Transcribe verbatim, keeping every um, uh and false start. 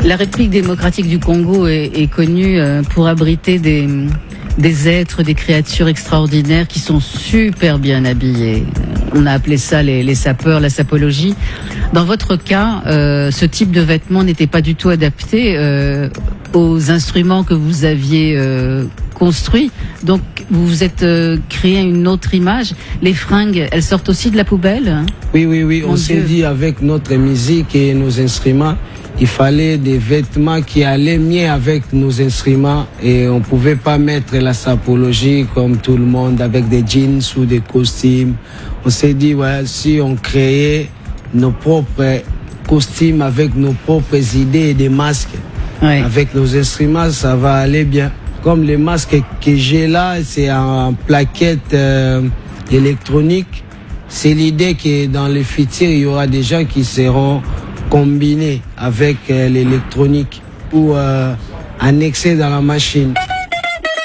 La République démocratique du Congo est, est connue pour abriter des, des êtres, des créatures extraordinaires qui sont super bien habillés. On a appelé ça les, les sapeurs, la sapologie. Dans votre cas, euh, ce type de vêtements n'était pas du tout adapté euh, aux instruments que vous aviez euh, construits. Donc, vous vous êtes euh, créé une autre image. Les fringues, elles sortent aussi de la poubelle, hein? Oui, oui, oui. Mon on s'est dit avec notre musique et nos instruments, il fallait des vêtements qui allaient mieux avec nos instruments et on pouvait pas mettre la sapologie comme tout le monde avec des jeans ou des costumes. On s'est dit, ouais, si on créait nos propres costumes avec nos propres idées et des masques, ouais, avec nos instruments, ça va aller bien. Comme les masques que j'ai là, c'est en plaquette euh, électronique. C'est l'idée que dans le futur, il y aura des gens qui seront combinés avec euh, l'électronique ou euh, annexés dans la machine.